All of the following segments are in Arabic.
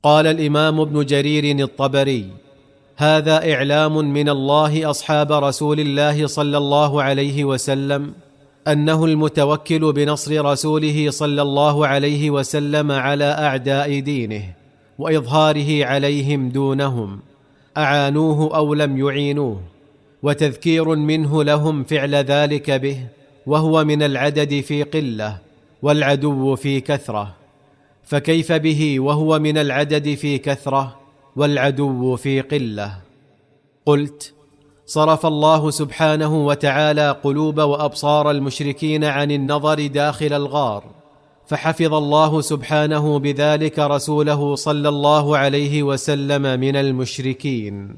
قال الإمام ابن جرير الطبري: هذا إعلام من الله أصحاب رسول الله صلى الله عليه وسلم أنه المتوكل بنصر رسوله صلى الله عليه وسلم على أعداء دينه وإظهاره عليهم دونهم، أعانوه أو لم يعينوه، وتذكير منه لهم فعل ذلك به، وهو من العدد في قلة والعدو في كثرة، فكيف به وهو من العدد في كثرة والعدو في قلة؟ قلت: صرف الله سبحانه وتعالى قلوب وأبصار المشركين عن النظر داخل الغار، فحفظ الله سبحانه بذلك رسوله صلى الله عليه وسلم من المشركين.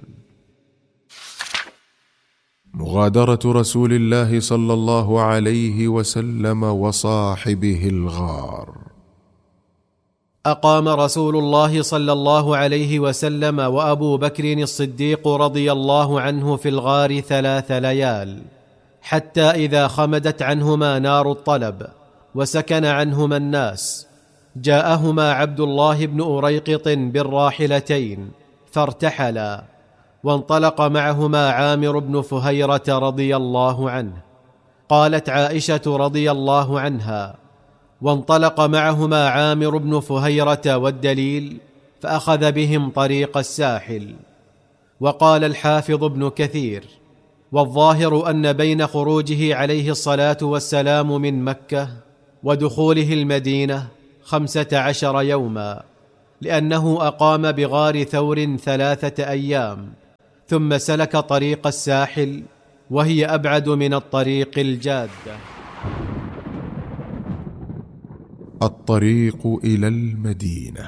مغادرة رسول الله صلى الله عليه وسلم وصاحبه الغار. أقام رسول الله صلى الله عليه وسلم وأبو بكر الصديق رضي الله عنه في الغار 3 ليال، حتى إذا خمدت عنهما نار الطلب وسكن عنهما الناس، جاءهما عبد الله بن أريقط بالراحلتين فارتحلا، وانطلق معهما عامر بن فهيرة رضي الله عنه. قالت عائشة رضي الله عنها: وانطلق معهما عامر بن فهيرة والدليل، فأخذ بهم طريق الساحل. وقال الحافظ ابن كثير: والظاهر أن بين خروجه عليه الصلاة والسلام من مكة ودخوله المدينة 15 يوما، لأنه أقام بغار ثور 3 أيام، ثم سلك طريق الساحل، وهي أبعد من الطريق الجادة. الطريق إلى المدينة.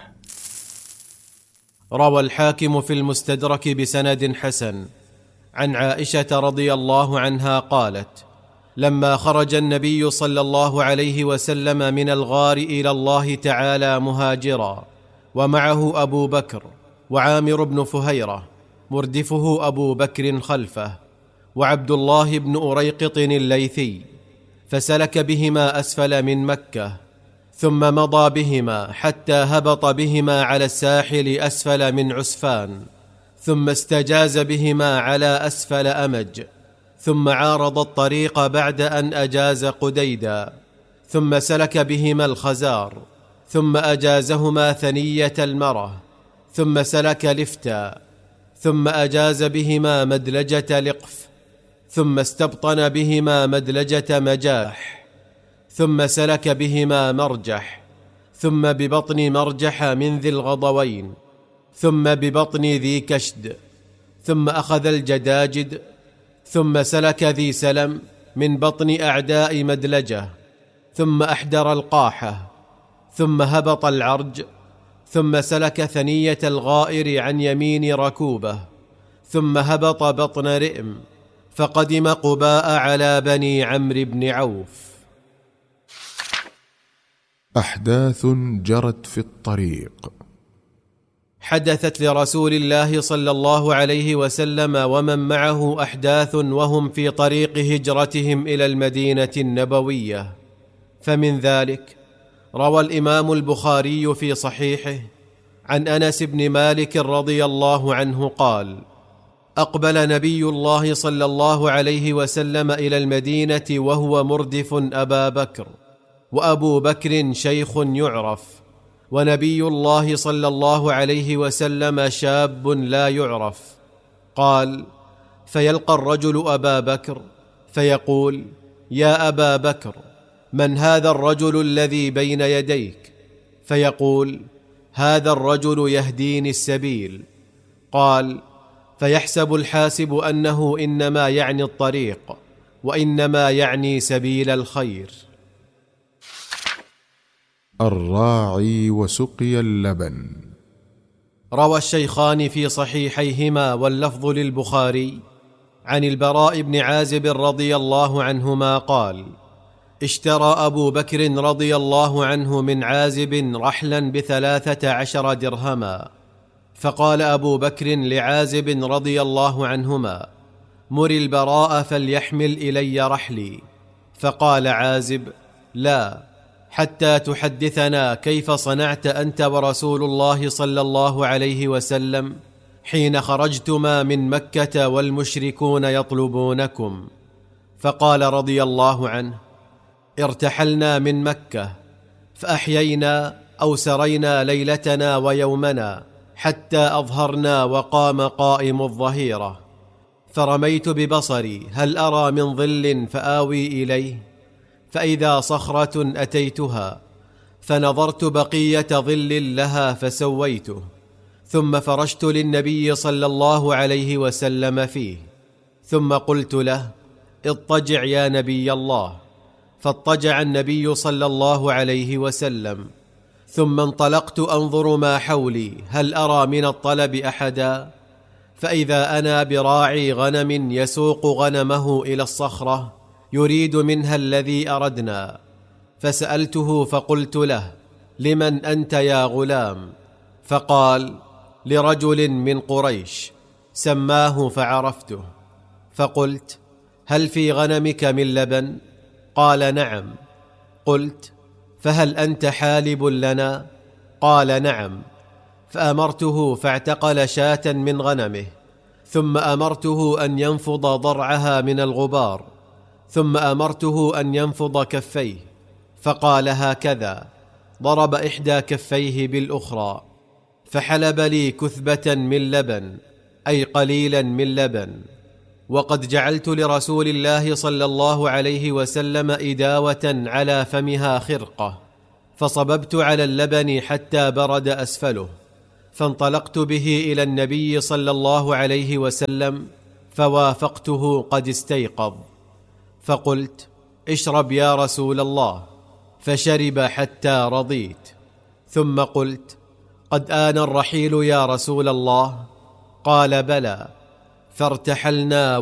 روى الحاكم في المستدرك بسند حسن عن عائشة رضي الله عنها قالت: لما خرج النبي صلى الله عليه وسلم من الغار إلى الله تعالى مهاجرا، ومعه أبو بكر وعامر بن فهيرة مردفه أبو بكر خلفه، وعبد الله بن أريقط الليثي، فسلك بهما أسفل من مكة، ثم مضى بهما حتى هبط بهما على الساحل أسفل من عسفان، ثم استجاز بهما على أسفل أمج، ثم عارض الطريق بعد أن أجاز قديدا، ثم سلك بهما الخزار، ثم أجازهما ثنية المرة، ثم سلك لفتا، ثم أجاز بهما مدلجة لقف، ثم استبطن بهما مدلجة مجاح، ثم سلك بهما مرجح، ثم ببطن مرجح من ذي الغضوين، ثم ببطن ذي كشد، ثم أخذ الجداجد، ثم سلك ذي سلم من بطن أعداء مدلجة، ثم أحدر القاحة، ثم هبط العرج، ثم سلك ثنية الغائر عن يمين ركوبة، ثم هبط بطن رئم، فقدم قباء على بني عمرو بن عوف. أحداث جرت في الطريق. حدثت لرسول الله صلى الله عليه وسلم ومن معه أحداث وهم في طريق هجرتهم إلى المدينة النبوية، فمن ذلك روى الإمام البخاري في صحيحه عن أنس بن مالك رضي الله عنه قال: أقبل نبي الله صلى الله عليه وسلم إلى المدينة وهو مردف أبا بكر، وأبو بكر شيخ يعرف، ونبي الله صلى الله عليه وسلم شاب لا يعرف. قال: فيلقى الرجل أبا بكر فيقول: يا أبا بكر، من هذا الرجل الذي بين يديك؟ فيقول: هذا الرجل يهديني السبيل. قال: فيحسب الحاسب أنه إنما يعني الطريق، وإنما يعني سبيل الخير. الراعي وسقي اللبن. روى الشيخان في صحيحيهما واللفظ للبخاري عن البراء بن عازب رضي الله عنهما قال: اشترى أبو بكر رضي الله عنه من عازب رحلا ب13 درهما، فقال أبو بكر لعازب رضي الله عنهما: مر البراء فليحمل إلي رحلي. فقال عازب: لا، حتى تحدثنا كيف صنعت أنت ورسول الله صلى الله عليه وسلم حين خرجتما من مكة والمشركون يطلبونكم. فقال رضي الله عنه: ارتحلنا من مكة فأحيينا أو سرينا ليلتنا ويومنا حتى أظهرنا وقام قائم الظهيرة، فرميت ببصري هل أرى من ظل فآوي إليه، فإذا صخرة أتيتها فنظرت بقية ظل لها فسويته، ثم فرشت للنبي صلى الله عليه وسلم فيه، ثم قلت له: اضطجع يا نبي الله، فاضطجع النبي صلى الله عليه وسلم، ثم انطلقت أنظر ما حولي هل أرى من الطلب أحدا، فإذا أنا براعي غنم يسوق غنمه إلى الصخرة يريد منها الذي أردنا، فسألته فقلت له: لمن أنت يا غلام؟ فقال: لرجل من قريش، سماه فعرفته، فقلت: هل في غنمك من لبن؟ قال: نعم. قلت: فهل أنت حالب لنا؟ قال: نعم. فأمرته فاعتقل شاة من غنمه، ثم أمرته أن ينفض ضرعها من الغبار، ثم أمرته أن ينفض كفيه، فقال هكذا، ضرب إحدى كفيه بالأخرى، فحلب لي كثبة من لبن، أي قليلا من لبن. وقد جعلت لرسول الله صلى الله عليه وسلم إداوة على فمها خرقة، فصببت على اللبن حتى برد أسفله، فانطلقت به إلى النبي صلى الله عليه وسلم، فوافقته قد استيقظ، فقلت: اشرب يا رسول الله، فشرب حتى رضيت، ثم قلت: قد آن الرحيل يا رسول الله؟ قال: بلى. فارتحلنا